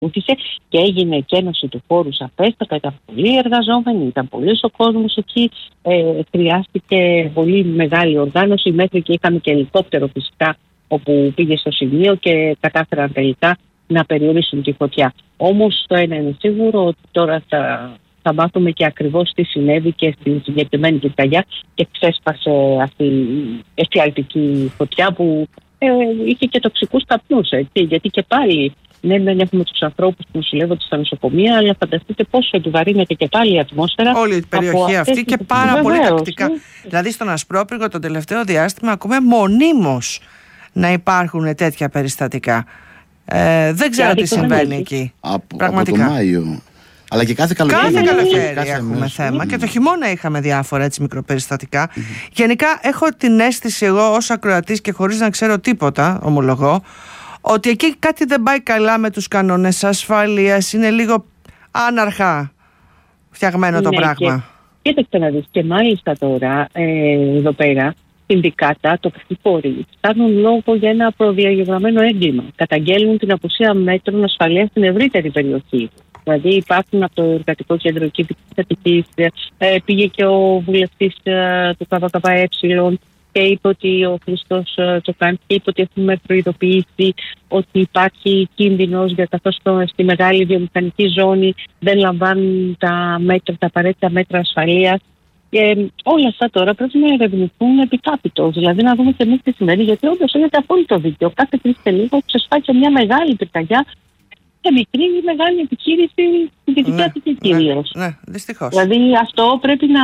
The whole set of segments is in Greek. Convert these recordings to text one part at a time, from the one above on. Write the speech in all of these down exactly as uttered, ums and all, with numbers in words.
ακολούθησε και έγινε εκένωση του χώρου σαφέστατα. Ήταν πολλοί εργαζόμενοι, ήταν πολλοί ο κόσμος εκεί. Ε, χρειάστηκε πολύ μεγάλη οργάνωση, μέχρι και είχαμε και ελικόπτερο φυσικά, όπου πήγε στο σημείο και κατάφεραν τελικά να περιορίσουν τη φωτιά. Όμως το ένα είναι σίγουρο, ότι τώρα θα, θα μάθουμε και ακριβώς τι συνέβη και στην συγκεκριμένη πυρκαγιά και ξέσπασε αυτή η εφιαλτική φωτιά που ε, είχε και τοξικούς καπνούς, έτσι, γιατί και πάλι ναι, δεν έχουμε τους ανθρώπους που νοσηλεύονται στα νοσοκομεία, αλλά φανταστείτε πόσο επιβαρύνεται και πάλι η ατμόσφαιρα. Όλη η περιοχή αυτή και πάρα βεβαίως, πολύ τακτικά. Ναι. Δηλαδή στον Ασπρόπυργο το τελευταίο διάστημα ακούμε μονίμως να υπάρχουν τέτοια περιστατικά. Ε, δεν ξέρω τι συμβαίνει εκεί. Από, πραγματικά. Από το Μάιο. Αλλά και κάθε καλοκαίρι. Κάθε καλοκαίρι κάθε έχουμε μέσα. θέμα. Mm. Και το χειμώνα είχαμε διάφορα έτσι μικροπεριστατικά. Mm. Γενικά έχω την αίσθηση εγώ ως ακροατής και χωρίς να ξέρω τίποτα, ομολογώ, ότι εκεί κάτι δεν πάει καλά με τους κανόνες ασφαλείας. Είναι λίγο άναρχα φτιαγμένο ναι, το πράγμα. Και, κοίταξε να δεις, και μάλιστα τώρα ε, εδώ πέρα συνδικάτα, τοπικοί φορείς κάνουν λόγο για ένα προδιαγεγραμμένο έγκλημα. Καταγγέλνουν την απουσία μέτρων ασφαλείας στην ευρύτερη περιοχή. Δηλαδή υπάρχουν από το Εργατικό Κέντρο Κήπικης Αττικής, ε, πήγε και ο βουλευτής ε, του ΚΚΕ και είπε ότι ο Χριστός Τσοκάνης και είπε ότι έχουμε προειδοποιήσει ότι υπάρχει κίνδυνος, για καθώς στη μεγάλη βιομηχανική ζώνη δεν λαμβάνουν τα μέτρα, τα απαραίτητα μέτρα ασφαλείας. Και όλα αυτά τώρα πρέπει να ερευνηθούν επιτάπητος, δηλαδή να δούμε και εμείς τι σημαίνει, γιατί όντως έχετε απόλυτο δίκιο. Κάθε τρεις και λίγο ξεσπάει μια μεγάλη πυρκαγιά σε μικρή ή μεγάλη επιχείρηση στην Δυτική Αττική κυρίως. Ναι, ναι, δυστυχώς. Δηλαδή αυτό πρέπει να,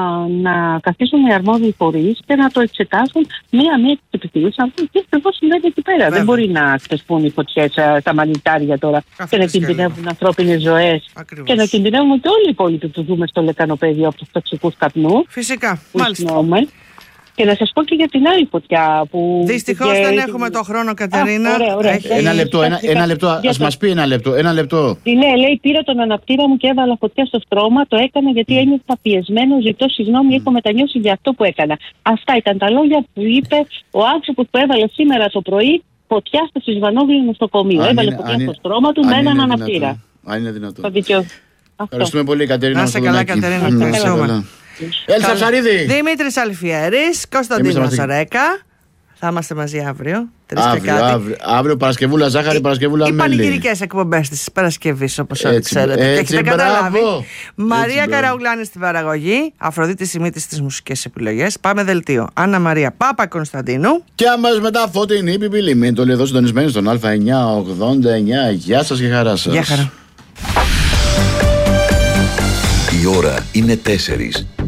να καθίσουν οι αρμόδιοι φορείς και να το εξετάσουν μία-μία τις επιχειρήσεις, να δουν τι ακριβώς συμβαίνει εκεί πέρα. Βέβαια. Δεν μπορεί να ξεσπούν οι φωτιές στα μανιτάρια τώρα και να κινδυνεύουν ανθρώπινες ζωές. Ακριβώς. Και να κινδυνεύουν και όλοι οι υπόλοιποι που ζούμε στο λεκανοπέδιο από τους τοξικούς καπνούς. Φυσικά, μάλιστα. Και να σας πω και για την άλλη φωτιά που... Δυστυχώς και... δεν έχουμε το χρόνο, Κατερίνα. Α, ωραία, ωραία. Έχει... Ένα λεπτό, ένα, ένα λεπτό, ας το... μας πει ένα λεπτό, ένα λεπτό. Ναι, λέει, πήρα τον αναπτήρα μου και έβαλα φωτιά στο στρώμα, το έκανα γιατί ένιωθα πιεσμένο, ζητώ συγγνώμη, mm. έχω μετανιώσει για αυτό που έκανα. Αυτά ήταν τα λόγια που είπε ο άνθρωπος που έβαλε σήμερα το πρωί φωτιά στο Συσβανόβλιο νοσοκομείο. Έβαλε είναι, φωτιά αν, στο στρώμα του με έναν αναπτήρα. Αν είναι δυνατόν. Ευχαριστούμε πολύ, Κατερίνα. Να σε καλά, Κατερίνα. Έλσα Ψαρίδη. Δημήτρης Αλφιέρης, Κωνσταντίνος Ρέκα. Θα είμαστε μαζί αύριο. Αύριο, αύριο, αύριο Παρασκευούλα ζάχαρη, Παρασκευούλα μέλι. Οι πανηγυρικές εκπομπές της Παρασκευής, όπως όλοι ξέρετε. Έτσι, έχετε καταλάβει. Μαρία έτσι, Καραουλάνη στην παραγωγή, Αφροδίτη Σιμίτης στις μουσικές επιλογές. Πάμε δελτίο. Άννα Μαρία Πάπα Κωνσταντίνου. Και αμέσως μετά Φωτεινή Πιπιλή. Μείνετε όλοι εδώ συντονισμένοι στον Α εννιά ογδόντα εννιά. Γεια σας και χαρά σας. Γεια χαρά. Η ώρα είναι τέσσερις.